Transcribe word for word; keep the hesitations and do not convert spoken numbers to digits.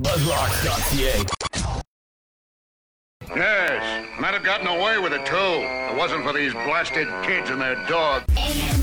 Buzzrocks dot c a. Yes, might have gotten away with it too. If it wasn't for these blasted kids and their dog. A M